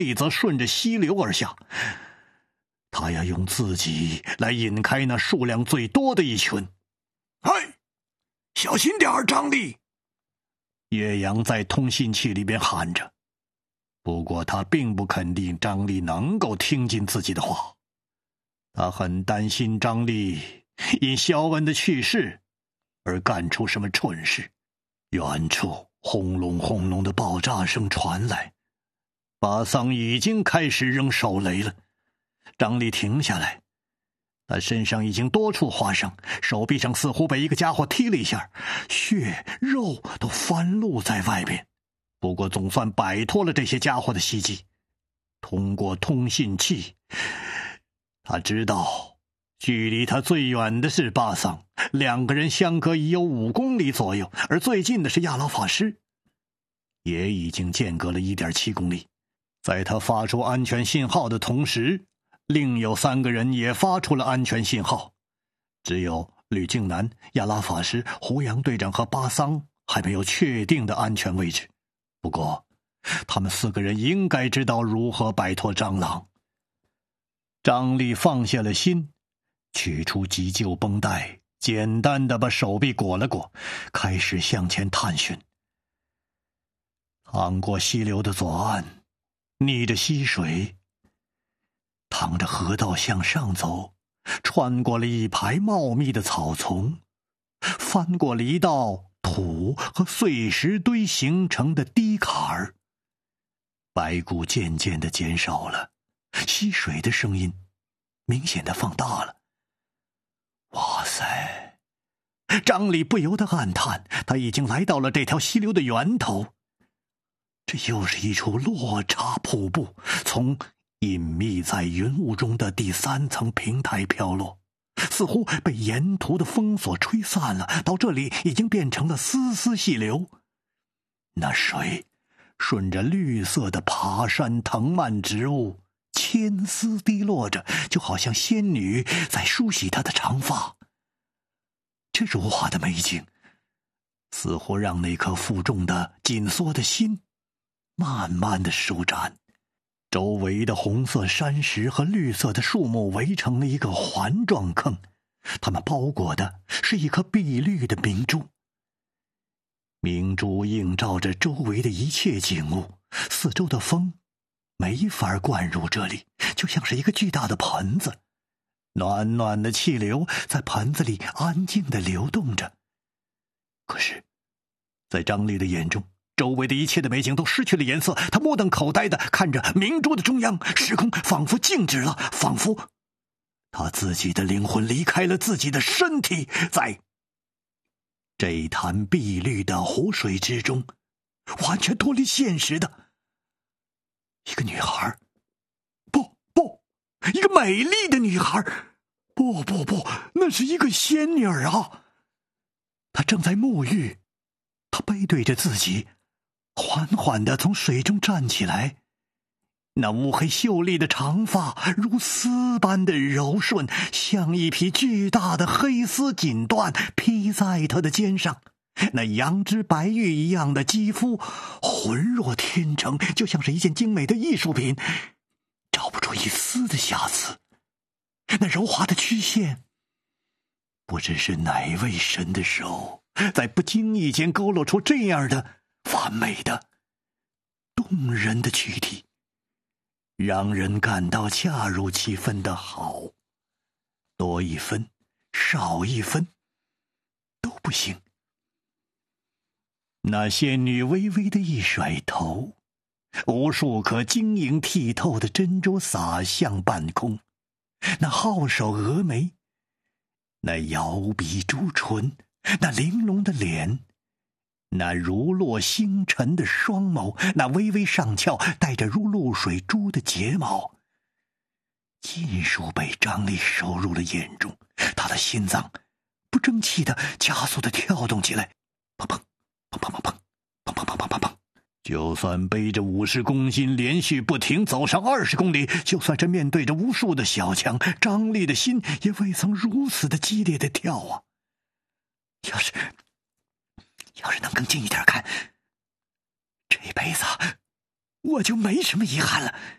力则顺着溪流而下。他要用自己来引开那数量最多的一群。 嘿，小心点儿，张力！ 岳阳在通信器里边喊着，不过他并不肯定张力能够听进自己的话。他很担心张力因肖恩的去世而干出什么蠢事。远处轰隆轰隆的爆炸声传来，巴桑已经开始扔手雷了。张力停下来，他身上已经多处划伤，手臂上似乎被一个家伙踢了一下，血肉都翻露在外边。不过总算摆脱了这些家伙的袭击。通过通信器，他知道距离他最远的是巴桑，2个人相隔已有5公里左右，而最近的是亚劳法师，也已经间隔了 1.7 公里。在他发出安全信号的同时，另有3个人也发出了安全信号。只有吕静南、亚拉法师、胡杨队长和巴桑还没有确定的安全位置。不过他们4个人应该知道如何摆脱蟑螂。张力放下了心，取出急救绷带，简单的把手臂裹了裹，开始向前探寻。趟过溪流的左岸，逆着溪水，趟着河道向上走，穿过了一排茂密的草丛，翻过了一道土和碎石堆形成的低坎儿。白骨渐渐地减少了，溪水的声音明显地放大了。哇塞！张力不由得暗叹，他已经来到了这条溪流的源头。这又是一处落差瀑布，从隐秘在云雾中的第3层平台飘落，似乎被沿途的风所吹散了，到这里已经变成了丝丝细流。那水顺着绿色的爬山藤蔓植物牵丝滴落着，就好像仙女在梳洗她的长发。这如画的美景似乎让那颗负重的紧缩的心慢慢的舒展。周围的红色山石和绿色的树木围成了一个环状坑，它们包裹的是一颗碧绿的明珠。明珠映照着周围的一切景物，四周的风没法灌入这里，就像是一个巨大的盆子。暖暖的气流在盆子里安静地流动着。可是在张力的眼中，周围的一切的美景都失去了颜色，他目瞪口呆地看着明珠的中央，时空仿佛静止了，仿佛他自己的灵魂离开了自己的身体，在这潭碧绿的湖水之中完全脱离现实的一个女孩，一个美丽的女孩，不，那是一个仙女啊！她正在沐浴，她背对着自己，缓缓地从水中站起来，那乌黑秀丽的长发如丝般的柔顺，像一匹巨大的黑丝锦缎披在她的肩上。那羊脂白玉一样的肌肤浑若天成，就像是一件精美的艺术品，找不出一丝的瑕疵。那柔滑的曲线，不知是哪位神的手在不经意间勾勒出这样的完美的动人的躯体，让人感到恰如其分的好。多一分少一分都不行。那仙女微微的一甩头，无数颗晶莹剔透的珍珠洒向半空。那皓首蛾眉，那摇鼻朱唇，那玲珑的脸，那如落星辰的双眸，那微微上翘带着如露水珠的睫毛，尽数被张力收入了眼中。他的心脏不争气地加速地跳动起来，砰砰砰砰砰砰砰砰砰砰砰砰。就算背着50公斤连续不停走上20公里，就算是面对着无数的小强，张力的心也未曾如此的激烈的跳啊！要是能更近一点看，这辈子我就没什么遗憾了。